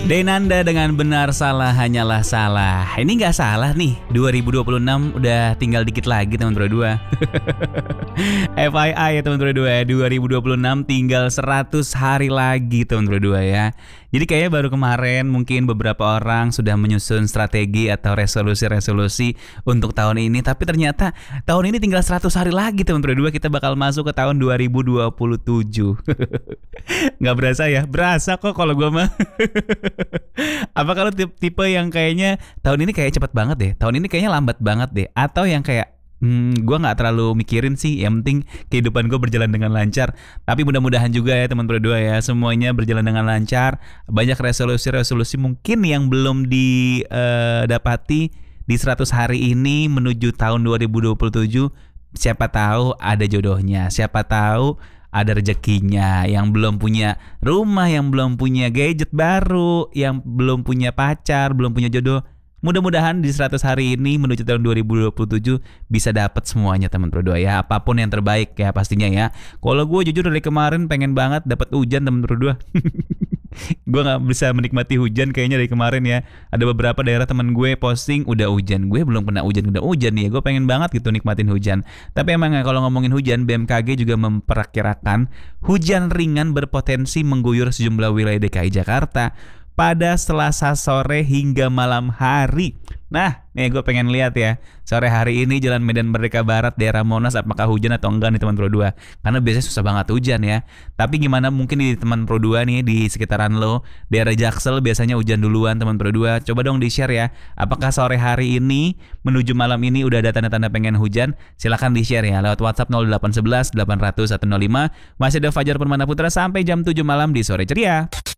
Denanda dengan benar salah hanyalah salah. Ini nggak salah nih. 2026 udah tinggal dikit lagi teman berdua. FYI ya teman berdua, 2026 tinggal 100 hari lagi teman berdua ya. Jadi kayaknya baru kemarin mungkin beberapa orang sudah menyusun strategi atau resolusi-resolusi untuk tahun ini. Tapi ternyata tahun ini tinggal 100 hari lagi teman berdua, kita bakal masuk ke tahun 2027. Nggak berasa ya? Berasa kok kalau gue mah. Apa kalau tipe yang kayaknya tahun ini kayak cepet banget deh, tahun ini kayaknya lambat banget deh, atau yang kayak gue nggak terlalu mikirin sih, yang penting kehidupan gue berjalan dengan lancar. Tapi mudah-mudahan juga ya teman berdua ya, semuanya berjalan dengan lancar. Banyak resolusi-resolusi mungkin yang belum didapati di 100 hari ini menuju tahun 2027. Siapa tahu ada jodohnya, siapa tahu ada rezekinya. Yang belum punya rumah, yang belum punya gadget baru, yang belum punya pacar, belum punya jodoh, mudah-mudahan di 100 hari ini menuju tahun 2027 bisa dapat semuanya teman berdua ya. Apapun yang terbaik ya pastinya ya. Kalau gue jujur dari kemarin pengen banget dapat hujan teman berdua. Gue gak bisa menikmati hujan kayaknya dari kemarin ya. Ada beberapa daerah teman gue posting udah hujan, gue belum pernah hujan, udah hujan nih ya. Gue pengen banget gitu nikmatin hujan. Tapi emang kalau ngomongin hujan, BMKG juga memperkirakan hujan ringan berpotensi mengguyur sejumlah wilayah DKI Jakarta pada Selasa sore hingga malam hari. Nah, nih gue pengen lihat ya, sore hari ini Jalan Medan Merdeka Barat, daerah Monas, apakah hujan atau enggak nih teman Pro 2. Karena biasanya susah banget hujan ya. Tapi gimana mungkin di teman Pro 2 nih, di sekitaran lo, daerah Jaksel biasanya hujan duluan teman Pro 2. Coba dong di-share ya, apakah sore hari ini menuju malam ini udah ada tanda-tanda pengen hujan? Silahkan di-share ya, lewat WhatsApp 0811 800 105. Masih ada Fajar Permana Putra sampai jam 7 malam di Sore Ceria.